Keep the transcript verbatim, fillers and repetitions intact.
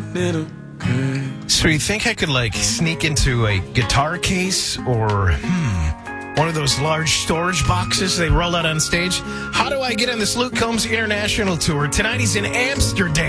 little girl. So you think I could, like, sneak into a guitar case or, hmm, one of those large storage boxes they roll out on stage? How do I get on this Luke Combs International Tour? Tonight he's in Amsterdam.